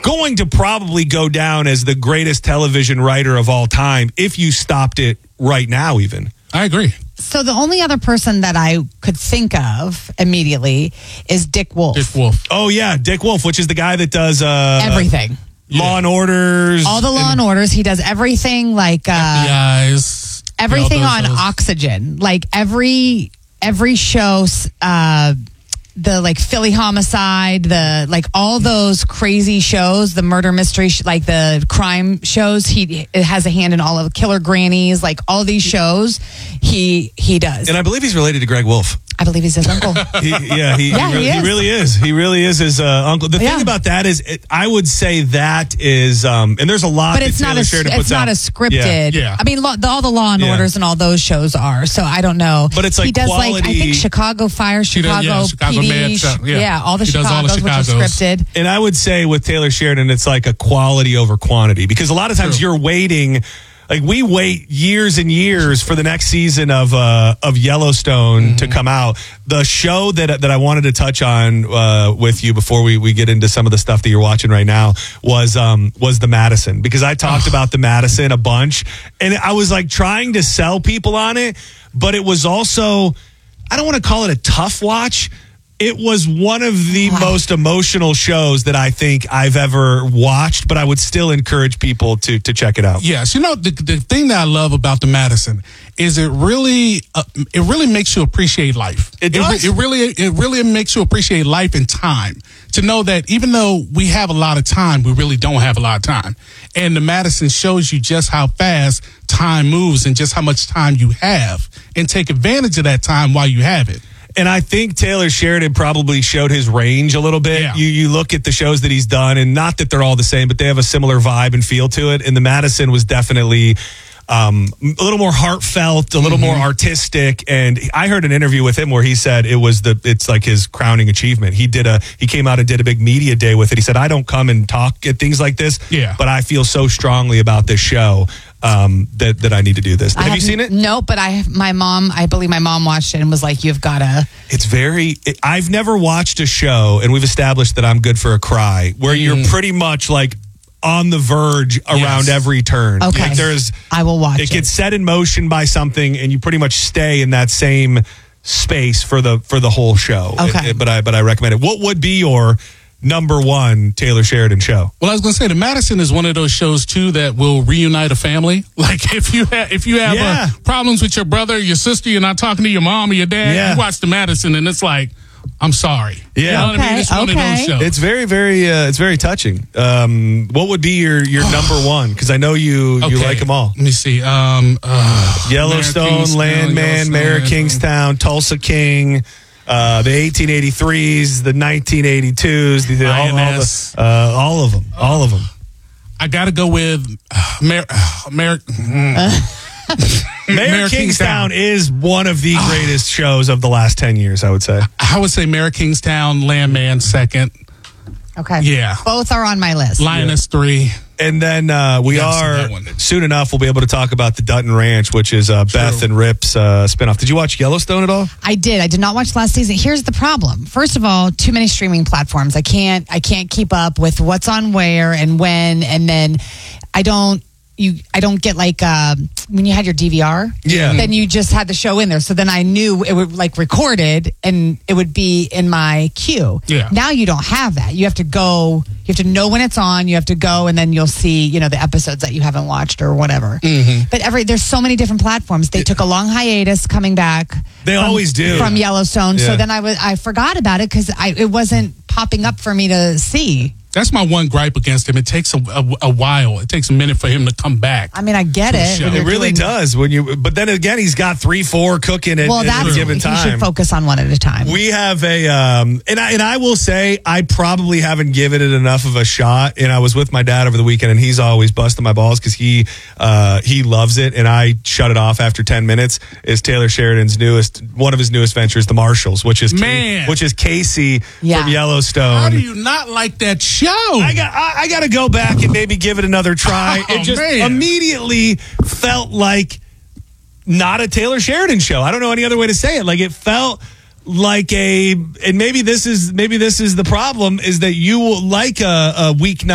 going to probably go down as the greatest television writer of all time if you stopped it right now even. I agree. So the only other person that I could think of immediately is Dick Wolf. Dick Wolf. Oh, yeah, Dick Wolf, which is the guy that does... everything. Law and Orders. All the Law and Orders. He does everything like... FBI's. Everything on Oxygen. Like every show... the like Philly Homicide, the like all those crazy shows, the murder mystery, like the crime shows. It has a hand in all of Killer Grannies, like all these shows. He does, and I believe he's related to Greg Wolf. I believe he's his uncle. He really is. He really is his uncle. The thing about that is, I would say that is, and there's a lot. But it's not a scripted. Yeah. I mean, all the Law and Orders and all those shows are. So I don't know. But it's like he does quality. I think Chicago Fire, Chicago PD. All the Chicagos, which are scripted. And I would say with Taylor Sheridan, it's like a quality over quantity, because a lot of times you're waiting. Like we wait years and years for the next season of Yellowstone to come out. The show that I wanted to touch on with you before we get into some of the stuff that you're watching right now was the Madison, because I talked about the Madison a bunch, and I was like trying to sell people on it, but it was also, I don't want to call it a tough watch. It was one of the most emotional shows that I think I've ever watched, but I would still encourage people to check it out. Yes, the thing that I love about the Madison is it really makes you appreciate life. It does. It really makes you appreciate life and time. To know that even though we have a lot of time, we really don't have a lot of time. And the Madison shows you just how fast time moves and just how much time you have, and take advantage of that time while you have it. And I think Taylor Sheridan probably showed his range a little bit. Yeah. You look at the shows that he's done, and not that they're all the same, but they have a similar vibe and feel to it. And the Madison was definitely a little more heartfelt, a little more artistic. And I heard an interview with him where he said it's like his crowning achievement. He came out and did a big media day with it. He said, I don't come and talk at things like this, but I feel so strongly about this show that I need to do this. Have you seen it? No, but I believe my mom watched it and was like, you've got to. I've never watched a show, and we've established that I'm good for a cry, where you're pretty much like on the verge around every turn. Okay. Like I will watch it. It gets set in motion by something, and you pretty much stay in that same space for the whole show. Okay. But I recommend it. What would be your number one Taylor Sheridan show? Well, I was going to say the Madison is one of those shows too that will reunite a family. Like if you have problems with your brother, your sister, you're not talking to your mom or your dad, you watch the Madison and it's like, I'm sorry. Yeah. You know what I mean? It's one of those shows. It's very, very, it's very touching. What would be your number one? Because I know you like them all. Let me see. Yellowstone, Landman, Mayor of Kingstown, Tulsa King, the 1883s, the 1982s, all of them. I got to go with Mayor Kingstown is one of the greatest shows of the last 10 years, I would say. I would say Mayor Kingstown, Landman second. Okay. Yeah. Both are on my list. Lioness 3. And then soon enough, we'll be able to talk about the Dutton Ranch, which is Beth and Rip's spinoff. Did you watch Yellowstone at all? I did. I did not watch last season. Here's the problem. First of all, too many streaming platforms. I can't keep up with what's on where and when, and then I don't get like when you had your DVR, then you just had the show in there. So then I knew it would like recorded and it would be in my queue. Yeah. Now you don't have that. You have to go. You have to know when it's on. You have to go, and then you'll see, the episodes that you haven't watched or whatever. Mm-hmm. But there's so many different platforms. They took a long hiatus coming back. They always do from Yellowstone. Yeah. So then I forgot about it because it wasn't popping up for me to see. That's my one gripe against him. It takes a while. It takes a minute for him to come back. I mean, I get it. It really does. But then again, he's got 3-4 cooking at a given time. You should focus on one at a time. We have and I will say I probably haven't given it enough of a shot. And I was with my dad over the weekend, and he's always busting my balls because he loves it, and I shut it off after 10 minutes. Is Taylor Sheridan's one of his newest ventures, The Marshals, which is Casey from Yellowstone. How do you not like that show? I got to go back and maybe give it another try. It just immediately felt like not a Taylor Sheridan show. I don't know any other way to say it. Like it felt like and maybe this is the problem, is that you like a weeknight